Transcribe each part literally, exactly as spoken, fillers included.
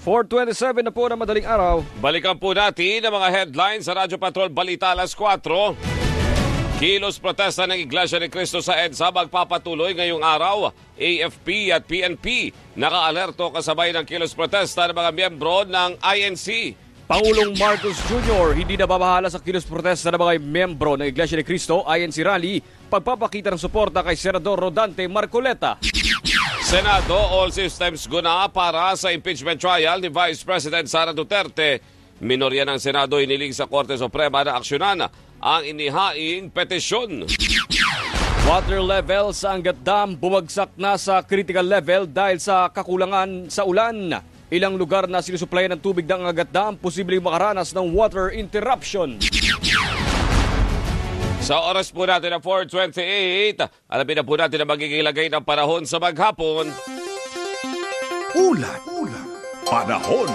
four twenty-seven na po na madaling araw. Balikan po natin ang mga headlines sa Radyo Patrol Balita alas kwatro. Kilos protesta ng Iglesia ni Cristo sa EDSA magpapatuloy ngayong araw. A F P at P N P naka-alerto kasabay ng kilos protesta ng mga miyembro ng I N C. Pangulong Marcos Junior hindi na babahala sa kilos protesta ng mga miyembro ng Iglesia ni Cristo I N C Rally pagpapakita ng suporta kay Senador Rodante Marcoleta. Senado, all systems go na para sa impeachment trial ni Vice President Sara Duterte. Minorya ng Senado iniling sa Korte Suprema na aksyonan ang inihaing petisyon. Water level sa Angat Dam bumagsak na sa critical level dahil sa kakulangan sa ulan. Ilang lugar na sinusuplayan ng tubig ng Angat Dam posibleng makaranas ng water interruption. Sa oras po natin na four twenty-eight, alamin na po natin ang magiging lagay ng panahon sa maghapon. Ulan, ulan, panahon.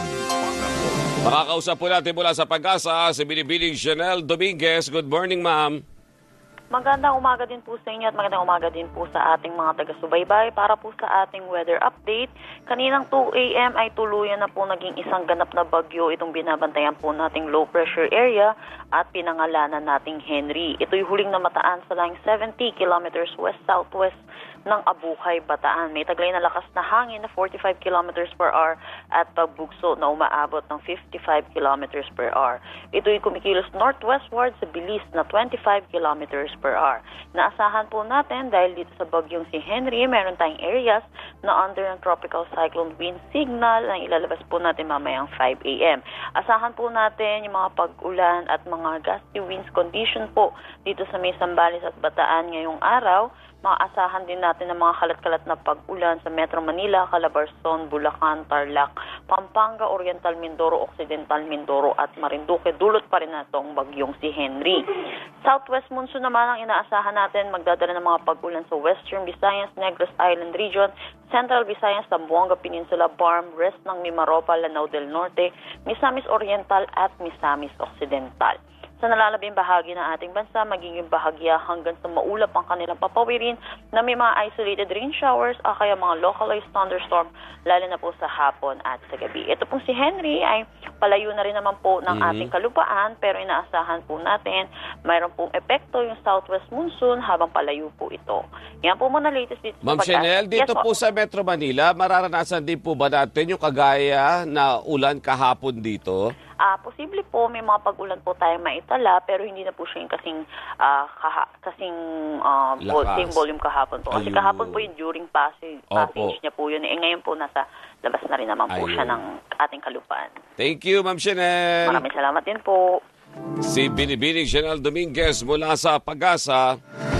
Makakausap po natin mula sa Pag-asa si Binibining Janelle Dominguez. Good morning, ma'am. Magandang umaga din po sa inyo at magandang umaga din po sa ating mga taga-subaybay para po sa ating weather update. Kaninang two a.m. ay tuluyan na po naging isang ganap na bagyo itong binabantayan po nating low pressure area at pinangalanan nating Henry. Ito'y huling namataan sa line seventy kilometers west-southwest ng Abuhay, Bataan. May taglay na lakas na hangin na forty-five kilometers per hour at pagbugso na umaabot ng fifty-five kilometers per hour. Ito'y kumikilos northwestward sa bilis na twenty-five kilometers per hour. Naasahan po natin dahil dito sa bagyong si Henry, meron tayong areas na under ng tropical cyclone wind signal na ilalabas po natin mamayang five a.m. Asahan po natin yung mga pag-ulan at mga gusty winds condition po dito sa may Zambales at Bataan ngayong araw. Maasahan din natin ng mga kalat-kalat na pag-ulan sa Metro Manila, Calabarzon, Bulacan, Tarlac, Pampanga, Oriental Mindoro, Occidental Mindoro at Marinduque. Dulot pa rin na itong bagyong si Henry. Southwest monsoon naman ang inaasahan natin, magdadala ng mga pag-ulan sa Western Visayas, Negros Island Region, Central Visayas, Zamboanga Peninsula, Barm, rest ng Mimaropa, Lanao del Norte, Misamis Oriental at Misamis Occidental. Sa nalalabing bahagi ng ating bansa, magiging bahagya hanggang sa maulap ang kanilang papawirin na may mga isolated rain showers o kaya mga localized thunderstorm, lalo na po sa hapon at sa gabi. Ito pong si Henry ay palayo na rin naman po ng mm-hmm. ating kalupaan, pero inaasahan po natin mayroon pong epekto yung southwest monsoon habang palayo po ito. Yan po muna latest dito. Ma'am Chanel, dito yes, po sa Metro Manila, mararanasan din po ba natin yung kagaya na ulan kahapon dito? Uh, posible po may mga pag-ulan po tayong maitala pero hindi na po siya yung kasing uh, kaha, kasing uh, vol- same volume kahapon po. Kasi Ayun. kahapon po yung during passage, passage niya po yun. Eh ngayon po nasa labas na rin naman po Ayun. siya ng ating kalupaan. Thank you, Ma'am Chanel. Maraming salamat din po. Si Binibining Janelle Dominguez mula sa Pag-asa.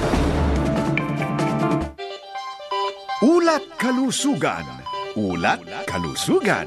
Ulat Kalusugan. Ulat Kalusugan.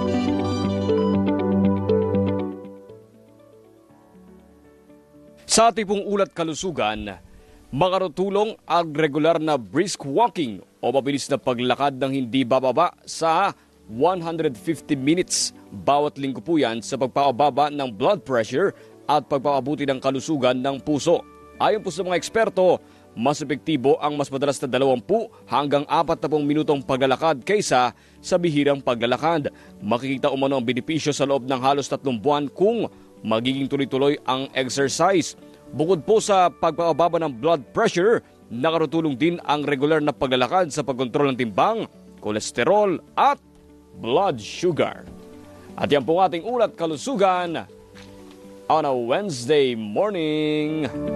Sa ating pong ulat kalusugan, makatutulong ang regular na brisk walking o mabilis na paglakad ng hindi bababa sa one hundred fifty minutes bawat linggo po yan sa pagpapababa ng blood pressure at pagpapabuti ng kalusugan ng puso. Ayon po sa mga eksperto, mas epektibo ang mas madalas na dalawampu hanggang apat na pong minutong paglalakad kaysa sa bihirang paglalakad. Makikita umano ang benepisyo sa loob ng halos tatlong buwan kung magiging tuloy-tuloy ang exercise. Bukod po sa pagpapababa ng blood pressure, nakatutulong din ang regular na paglalakad sa pagkontrol ng timbang, kolesterol at blood sugar. At yan po ating ulat kalusugan on a Wednesday morning.